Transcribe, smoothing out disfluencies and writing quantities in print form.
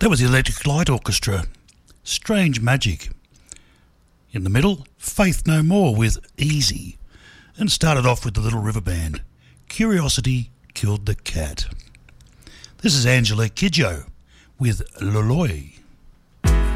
That was the Electric Light Orchestra, Strange Magic. In the middle, Faith No More with Easy. And started off with the Little River Band, Curiosity Killed the Cat. This is Angela Kidjo with Loloi.